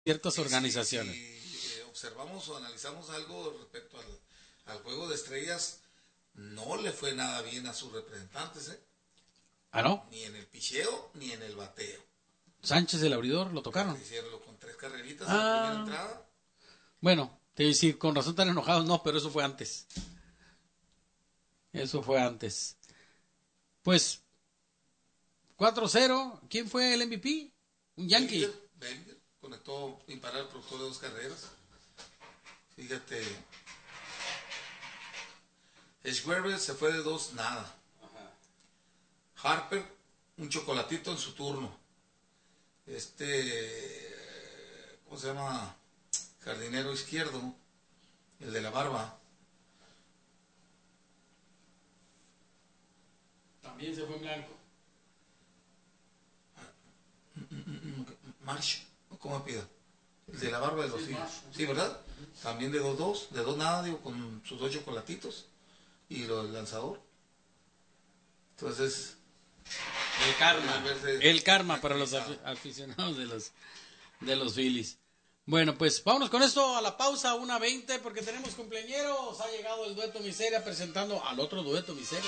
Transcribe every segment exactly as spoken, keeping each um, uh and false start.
ciertas Y si, organizaciones. si eh, observamos o analizamos algo respecto al, al juego de estrellas, no le fue nada bien a sus representantes, ¿eh? Ah, ¿no? Ni en el picheo ni en el bateo. Sánchez, el abridor, lo Fíjate, tocaron. hicieron con tres carreritas en la primera Ah, entrada. bueno, te iba a decir, con razón tan enojados, no, pero eso fue antes. Eso fue antes. Pues, cuatro cero, ¿quién fue el M V P? Un Yankee. Bellinger, Bellinger conectó imparable el productor de dos carreras. Fíjate, Schwarber se fue de dos, nada. Harper, un chocolatito en su turno. Este, ¿cómo se llama? Jardinero izquierdo, el de la barba. También se fue en blanco. Marsh, ¿cómo me pida? El de la barba de los hijos. Sí, ¿verdad? También de dos dos, de dos nada, digo, con sus dos chocolatitos y lo del lanzador. Entonces, El karma. El karma para los aficionados de los, de los Phillies. Bueno, pues vámonos con esto a la pausa, una veinte, porque tenemos cumpleañeros. Ha llegado el dueto Miseria presentando al otro dueto Miseria.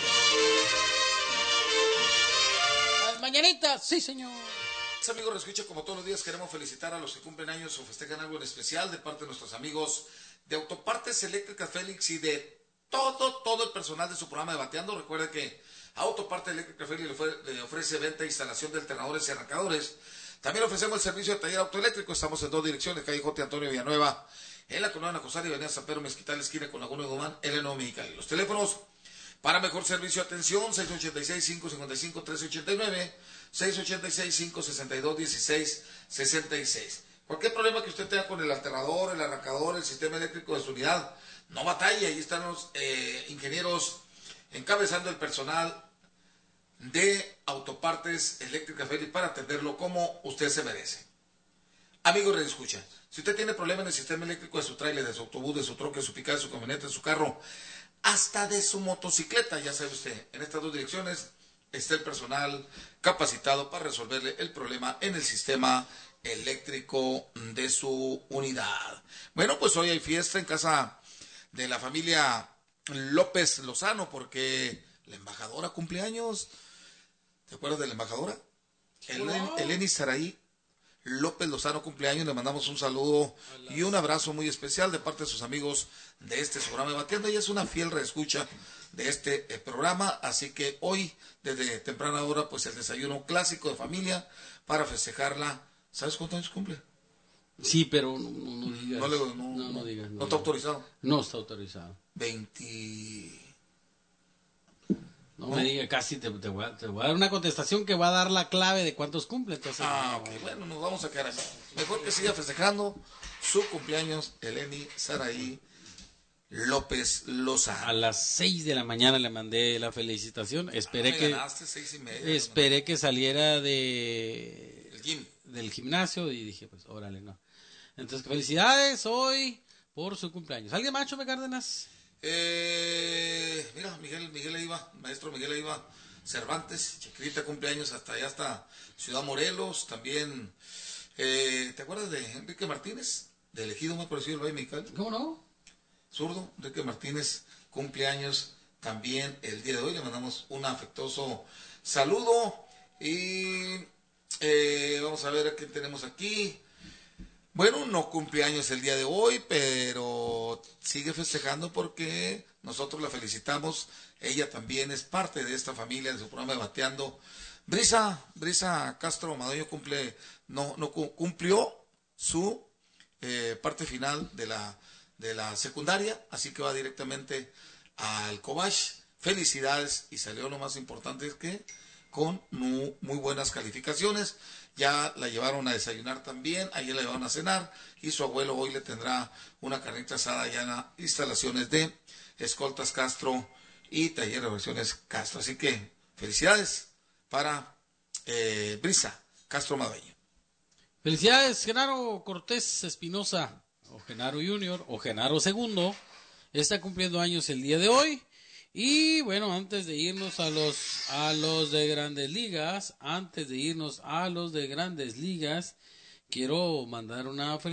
Las mañanitas, sí, señor. Amigos, escucha, como todos los días queremos felicitar a los que cumplen años o festejan algo en especial de parte de nuestros amigos de Autopartes Eléctricas Félix y de todo, todo el personal de su programa de Bateando. Recuerde que Autopartes Eléctricas Félix le, fue, le ofrece venta e instalación de alternadores y arrancadores. También ofrecemos el servicio de taller autoeléctrico. Estamos en dos direcciones, calle J. Antonio Villanueva, en la colonia Nacosari, avenida San Pedro Mezquital, esquina con Laguna de Guzmán, el Eno Mexicali. Los teléfonos para mejor servicio de atención, seis ocho seis, cinco cinco cinco, tres ocho nueve, seis ocho seis, cinco seis dos, uno seis seis seis. Cualquier problema que usted tenga con el alternador, el arrancador, el sistema eléctrico de su unidad, no batalle. Ahí están los eh, ingenieros encabezando el personal de Autopartes Eléctricas Félix para atenderlo como usted se merece. Amigos, le escucha. Si usted tiene problemas en el sistema eléctrico de su tráiler, de su autobús, de su troque, de su picada, de su camioneta, de su carro, hasta de su motocicleta, ya sabe usted, en estas dos direcciones está el personal capacitado para resolverle el problema en el sistema eléctrico de su unidad. Bueno, pues hoy hay fiesta en casa de la familia López Lozano porque la embajadora cumpleaños. ¿Te acuerdas de la embajadora? Eleni, Eleni Saraí López Lozano cumpleaños, le mandamos un saludo y un abrazo muy especial de parte de sus amigos de este programa de Bateando. Ella es una fiel reescucha de este eh, programa, así que hoy, desde temprana hora, pues el desayuno clásico de familia para festejarla. ¿Sabes cuántos años cumple? Sí, pero no, no, no digas. No, le, no, no, no, no digas. No, No, está autorizado. No está autorizado. veinte... No, no me diga, casi te, te, voy a, te voy a dar una contestación que va a dar la clave de cuántos cumple. Entonces, ah, no, ok, bueno, nos vamos a quedar así. Mejor que siga festejando su cumpleaños, Eleni Saraí López Lozano. A las seis de la mañana le mandé la felicitación. Esperé ah, que ganaste, seis y media, esperé ¿no? que saliera de el gym. del gimnasio y dije, pues, órale, no. Entonces, felicidades hoy por su cumpleaños. ¿Alguien más, Chome Cárdenas? Eh, mira, Miguel, Miguel Eiva, maestro Miguel Eiva Cervantes, chiquita cumpleaños hasta allá, hasta Ciudad Morelos, también, eh, ¿te acuerdas de Enrique Martínez? De elegido muy parecido al Valle Mexicali. ¿Cómo no? Zurdo, Enrique Martínez, cumpleaños también el día de hoy, le mandamos un afectuoso saludo y eh, vamos a ver a quién tenemos aquí. Bueno, no cumpleaños el día de hoy, pero sigue festejando porque nosotros la felicitamos. Ella también es parte de esta familia, de su programa de Bateando. Brisa, Brisa Castro Madoño cumple, no, no cumplió su eh, parte final de la, de la secundaria, así que va directamente al Cobach. Felicidades, y salió lo más importante es que con muy, muy buenas calificaciones. Ya la llevaron a desayunar también, ayer la llevaron a cenar y su abuelo hoy le tendrá una carnita asada allá en las instalaciones de Escoltas Castro y Taller de Versiones Castro. Así que felicidades para eh, Brisa Castro Madueño. Felicidades, Genaro Cortés Espinosa, o Genaro Junior, o Genaro Segundo, está cumpliendo años el día de hoy. Y bueno, antes de irnos a los a los de Grandes Ligas, antes de irnos a los de Grandes Ligas, quiero mandar una